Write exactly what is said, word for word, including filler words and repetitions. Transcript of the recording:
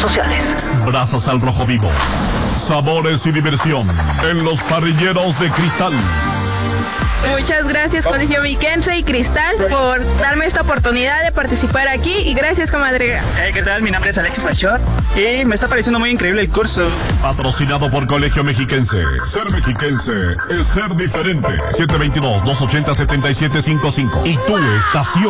sociales. Brasas al rojo vivo. Sabores y diversión en los parrilleros de Cristal. Muchas gracias, Colegio Miquense y Cristal, por darme esta oportunidad de participar aquí, y gracias, comadre. Hey, ¿qué tal? Mi nombre es Alexis Melchor y me está pareciendo muy increíble el curso. Patrocinado por Colegio Mexiquense. Ser mexiquense es ser diferente. siete dos dos, dos ocho cero, siete siete cinco cinco. Y tu estación.